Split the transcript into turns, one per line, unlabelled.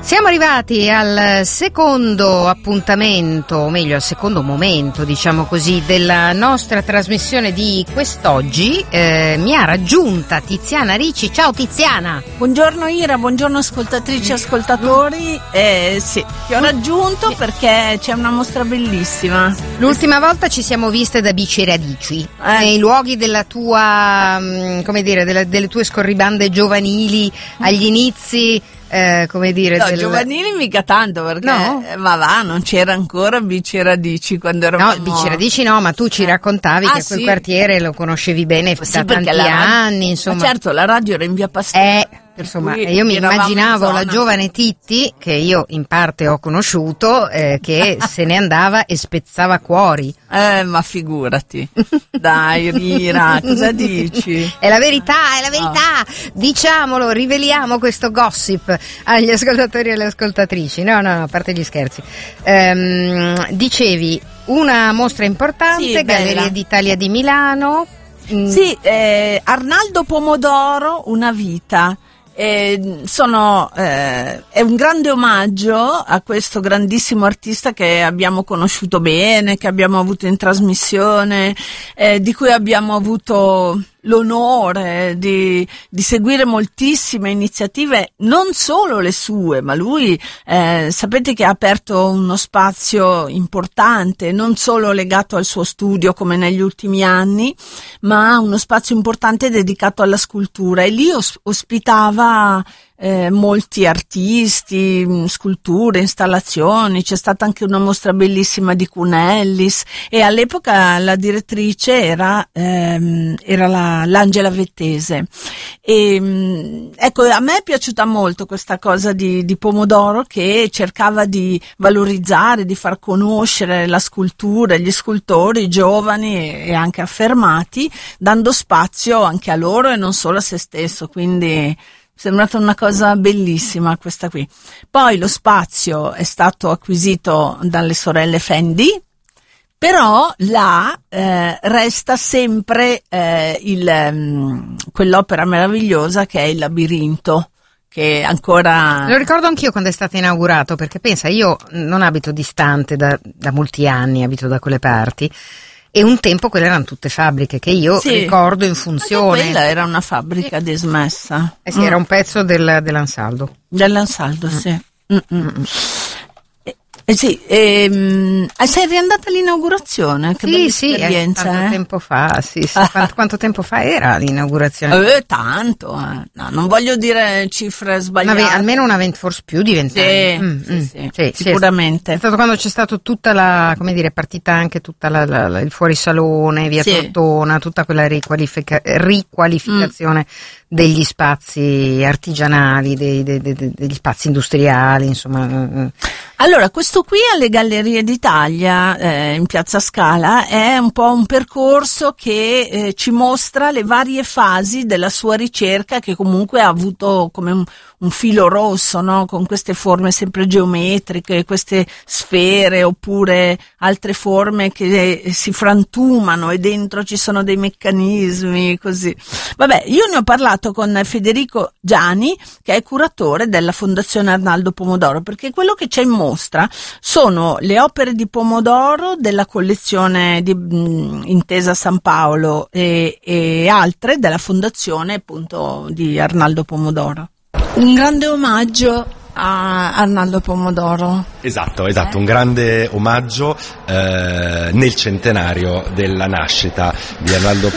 Siamo arrivati al secondo appuntamento, o meglio al secondo momento, diciamo così, della nostra trasmissione di quest'oggi. Mi ha raggiunta Tiziana Ricci. Ciao Tiziana!
Buongiorno Ira, buongiorno ascoltatrici e ascoltatori. Sì, ti ho raggiunto perché c'è una mostra bellissima.
L'ultima volta ci siamo viste da Bici Radici, nei luoghi della tua, come dire, delle tue scorribande giovanili agli inizi. Come dire,
no, giovanili mica tanto, perché
no?
Ma va, non c'era ancora Bici Radici quando eravamo.
No, Bici Radici no, ma tu ci raccontavi che quel quartiere lo conoscevi bene da tanti anni, insomma.
Ma certo, la radio era in via Pasteur.
Insomma, io mi immaginavo la giovane Titti, che io in parte ho conosciuto, che se ne andava e spezzava cuori.
Ma figurati. Dai, Rira, cosa dici?
È la verità, è la verità. Diciamolo, riveliamo questo gossip agli ascoltatori e alle ascoltatrici. No, a parte gli scherzi. Dicevi, una mostra importante,
sì,
Galleria d'Italia di Milano.
Sì, Arnaldo Pomodoro, Una vita. È un grande omaggio a questo grandissimo artista che abbiamo conosciuto bene, che abbiamo avuto in trasmissione, di cui abbiamo avuto l'onore di seguire moltissime iniziative, non solo le sue, ma lui sapete che ha aperto uno spazio importante, non solo legato al suo studio come negli ultimi anni, ma uno spazio importante dedicato alla scultura, e lì ospitava molti artisti, sculture, installazioni. C'è stata anche una mostra bellissima di Cunellis, e all'epoca la direttrice era l'Angela Vettese. E ecco, a me è piaciuta molto questa cosa di Pomodoro, che cercava di valorizzare, di far conoscere la scultura, gli scultori giovani e anche affermati, dando spazio anche a loro e non solo a se stesso, quindi sembrata una cosa bellissima questa qui. Poi lo spazio è stato acquisito dalle sorelle Fendi, però là resta sempre quell'opera meravigliosa che è il labirinto, che ancora...
Lo ricordo anch'io quando è stato inaugurato, perché pensa, io non abito distante da molti anni, abito da quelle parti. E un tempo quelle erano tutte fabbriche che io ricordo in funzione.
Quella era una fabbrica dismessa.
Sì, era un pezzo dell'Ansaldo.
Dell'Ansaldo, sì. Sì, sei riandata all'inaugurazione? Che bella esperienza,
tanto tempo fa, sì. Quanto tempo fa era l'inaugurazione?
Tanto, no, non voglio dire cifre sbagliate.
Almeno forse più di 20 anni.
Sì, sicuramente.
È stato quando c'è stato tutta la, come dire, partita anche tutta il fuorisalone, via Tortona, tutta quella riqualificazione degli spazi artigianali, degli spazi industriali, insomma.
Allora, questo qui alle Gallerie d'Italia, in Piazza Scala, è un po' un percorso che ci mostra le varie fasi della sua ricerca, che comunque ha avuto come un filo rosso, no? Con queste forme sempre geometriche, queste sfere oppure altre forme che si frantumano e dentro ci sono dei meccanismi, così. Vabbè, io ne ho parlato con Federico Giani, che è curatore della Fondazione Arnaldo Pomodoro, perché quello che c'è in mostra sono le opere di Pomodoro della collezione di Intesa San Paolo e altre della Fondazione appunto di Arnaldo Pomodoro. Un grande omaggio a Arnaldo Pomodoro.
Esatto, un grande omaggio nel centenario della nascita di Arnaldo